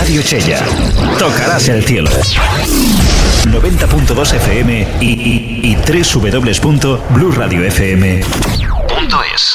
Radio Chella. Tocarás el cielo. 90.2 FM y www.blueradiofm.es.